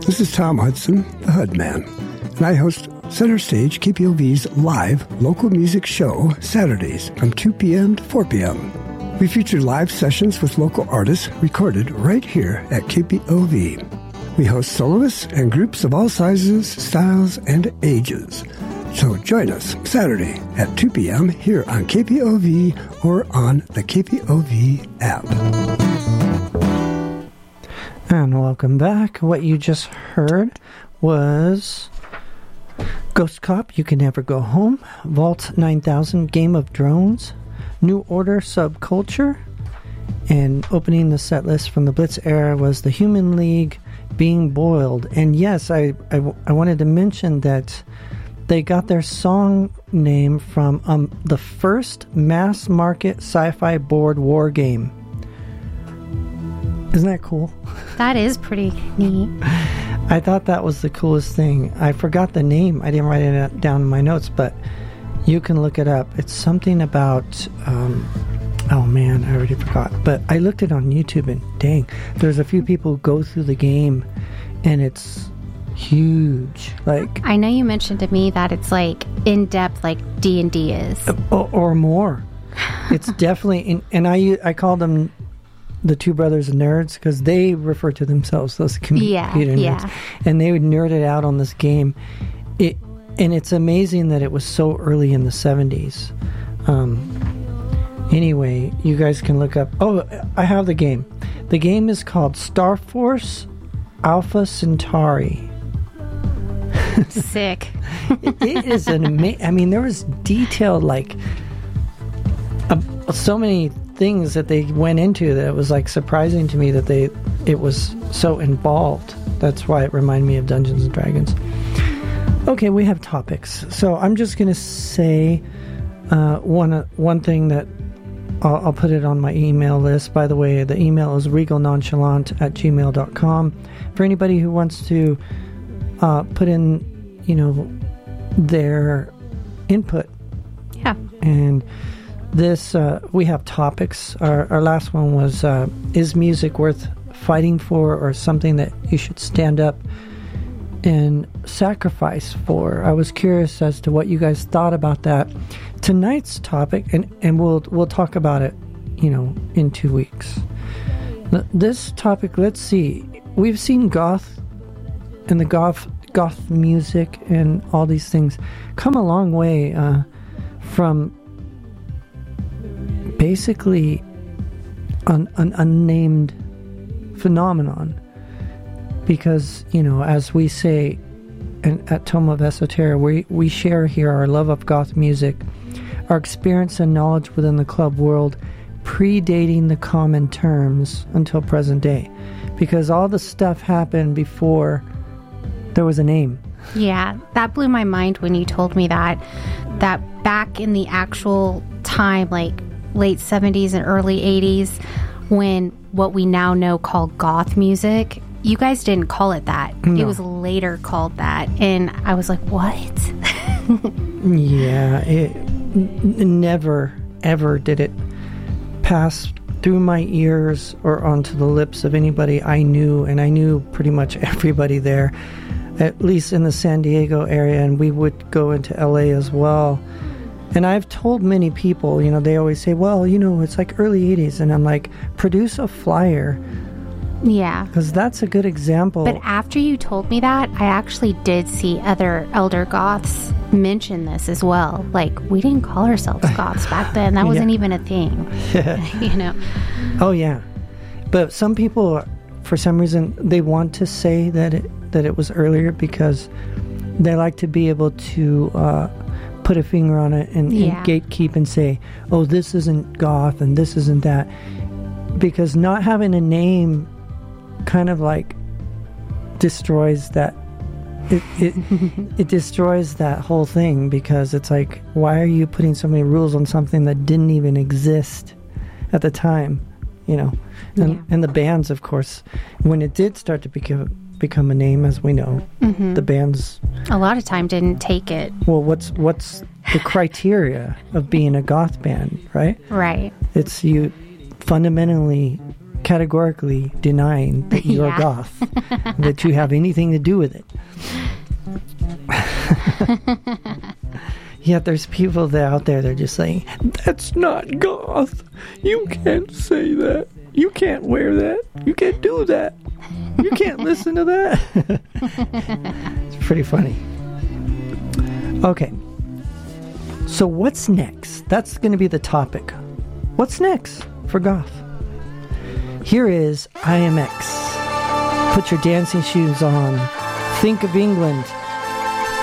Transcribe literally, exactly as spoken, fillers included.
This is Tom Hudson, the Hud Man, and I host Center Stage K P O V's live local music show Saturdays from two p.m. to four p.m. We feature live sessions with local artists recorded right here at K P O V. We host soloists and groups of all sizes, styles, and ages. So join us Saturday at two p.m. here on K P O V or on the K P O V app. And welcome back. What you just heard was Ghost Cop, You Can Never Go Home, Vault nine thousand, Game of Drones, New Order, Subculture, and opening the set list from the Blitz era was the Human League, Being Boiled. And yes, I, I, I wanted to mention that they got their song name from um, the first mass market sci-fi board war game. Isn't that cool? That is pretty neat. I thought that was the coolest thing. I forgot the name. I didn't write it down in my notes, but you can look it up. It's something about, um, oh man, I already forgot. But I looked it on YouTube and dang, there's a few people who go through the game and it's huge. Like, I know you mentioned to me that it's like in depth, like D and D is, or, or more. It's definitely, in, and I I call them the two brothers nerds because they refer to themselves as computer yeah, nerds, yeah. and they would nerd it out on this game. It and it's amazing that it was so early in the seventies. Um, anyway, you guys can look up. Oh, I have the game. The game is called Star Force Alpha Centauri. Sick. it, it is an amazing. I mean, there was detailed like uh, so many things that they went into that it was like surprising to me that they it was so involved. That's why it reminded me of Dungeons and Dragons. Okay, we have topics. So I'm just going to say uh, one uh, one thing that I'll, I'll put it on my email list. By the way, the email is regalnonchalant at gmail dot com. For anybody who wants to uh, put in, you know, their input. Yeah. And this, uh, we have topics. Our, our last one was, uh, is music worth fighting for or something that you should stand up and sacrifice for? I was curious as to what you guys thought about that. Tonight's topic, and, and we'll we'll talk about it, you know, in two weeks. This topic, let's see. We've seen goth and the goth goth music and all these things come a long way uh, from basically an, an unnamed phenomenon. Because, you know, as we say in, at Tome of Esoterra, we, we share here our love of goth music, our experience and knowledge within the club world, predating the common terms until present day. Because all the stuff happened before there was a name. Yeah, that blew my mind when you told me that. That back in the actual time, like late seventies and early eighties, when what we now know called goth music, you guys didn't call it that. No. It was later called that. And I was like, what? Yeah, it n- never, ever did it pass through my ears or onto the lips of anybody I knew, and I knew pretty much everybody there, at least in the San Diego area, and we would go into L A as well. And I've told many people, you know, they always say, well, you know, it's like early eighties, and I'm like, produce a flyer. Yeah. Because that's a good example. But after you told me that, I actually did see other elder goths mention this as well. Like, we didn't call ourselves goths back then. That wasn't yeah. even a thing. You know? Oh, yeah. But some people, for some reason, they want to say that it, that it was earlier because they like to be able to uh, put a finger on it and, Yeah. and gatekeep and say, oh, this isn't goth and this isn't that. Because not having a name kind of like destroys that it, it it destroys that whole thing, because it's like, why are you putting so many rules on something that didn't even exist at the time, you know? And, Yeah. and the bands, of course, when it did start to become become a name, as we know, Mm-hmm. the bands, A lot of time didn't take it. well, what's what's the criteria of being a goth band, right? Right. It's you fundamentally categorically denying that you're Yeah. goth, that you have anything to do with it. Yet there's people that out there, they're just saying, that's not goth. You can't say that. You can't wear that. You can't do that. You can't listen to that. It's pretty funny. Okay. So what's next? That's going to be the topic. What's next for goth? Here is I M X. Put your dancing shoes on. Think of England.